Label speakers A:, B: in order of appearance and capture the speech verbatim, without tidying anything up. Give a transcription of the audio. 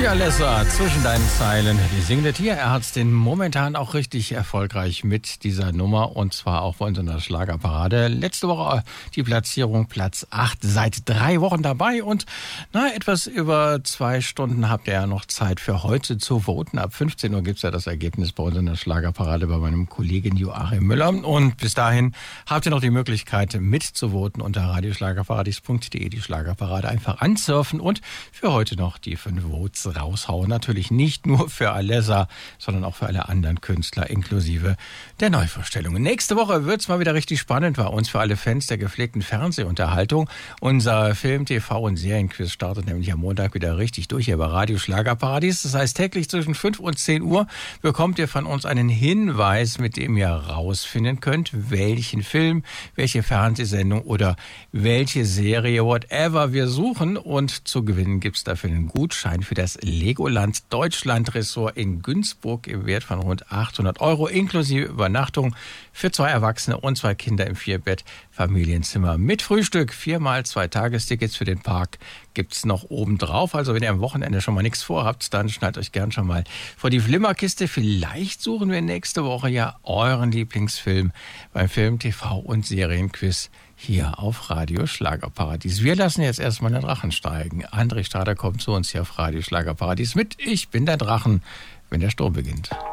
A: Lucia Alessa zwischen deinen Zeilen. Die singende Tierärztin momentan auch richtig erfolgreich mit dieser Nummer und zwar auch bei uns in der Schlagerparade. Letzte Woche die Platzierung Platz acht, seit drei Wochen dabei und na, etwas über zwei Stunden habt ihr ja noch Zeit für heute zu voten. Ab fünfzehn Uhr gibt's ja das Ergebnis bei uns in der Schlagerparade bei meinem Kollegen Joachim Müller und bis dahin habt ihr noch die Möglichkeit mitzuvoten unter radioschlagerparadies punkt de, die Schlagerparade einfach ansurfen und für heute noch die fünf Votes raushauen. Natürlich nicht nur für Alessa, sondern auch für alle anderen Künstler inklusive der Neuvorstellungen. Nächste Woche wird's mal wieder richtig spannend bei uns für alle Fans der gepflegten Fernsehunterhaltung. Unser Film-, T V- und Serienquiz startet nämlich am Montag wieder richtig durch hier bei Radio Schlagerparadies. Das heißt, täglich zwischen fünf und zehn Uhr bekommt ihr von uns einen Hinweis, mit dem ihr rausfinden könnt, welchen Film, welche Fernsehsendung oder welche Serie, whatever wir suchen. Und zu gewinnen gibt's dafür einen Gutschein für das Legoland Deutschland Ressort in Günzburg im Wert von rund achthundert Euro inklusive Übernachtung für zwei Erwachsene und zwei Kinder im Vierbett Familienzimmer mit Frühstück. Viermal zwei Tagestickets für den Park gibt's noch oben drauf. Also wenn ihr am Wochenende schon mal nichts vorhabt, dann schneidet euch gern schon mal vor die Flimmerkiste. Vielleicht suchen wir nächste Woche ja euren Lieblingsfilm beim Film-, T V- und Serienquiz hier auf Radio Schlagerparadies. Wir lassen jetzt erstmal den Drachen steigen. André Stader kommt zu uns hier auf Radio Schlagerparadies mit Ich bin der Drachen, wenn der Sturm beginnt.